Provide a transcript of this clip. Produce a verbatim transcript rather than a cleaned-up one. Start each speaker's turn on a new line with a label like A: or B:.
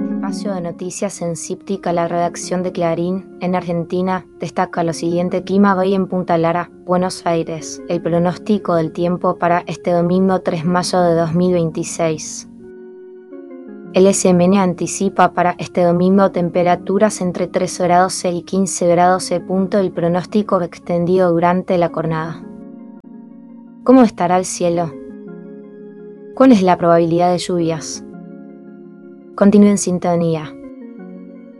A: Espacio de noticias en Cíptica, la redacción de Clarín, en Argentina, destaca lo siguiente: clima hoy en Punta Lara, Buenos Aires. El pronóstico del tiempo para este domingo tres de mayo de dos mil veintiséis. El S M N anticipa para este domingo temperaturas entre trece grados C y quince grados C. El pronóstico extendido durante la jornada. ¿Cómo estará el cielo? ¿Cuál es la probabilidad de lluvias? Continúe en sintonía.